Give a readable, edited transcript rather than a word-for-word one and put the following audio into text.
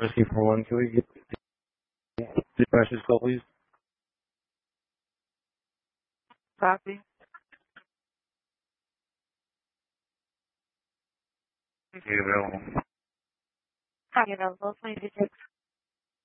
Rescue for one, can we get the precious call, please? Copy. Okay, available. Copy available. 22